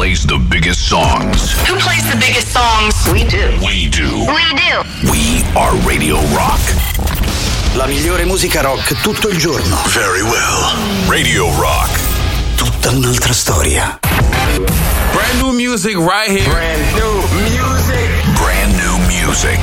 plays the biggest songs? Who plays the biggest songs? We do. We do. We do. We are Radio Rock. La migliore musica rock tutto il giorno. Very well. Radio Rock. Tutta un'altra storia. Brand new music right here. Brand new music.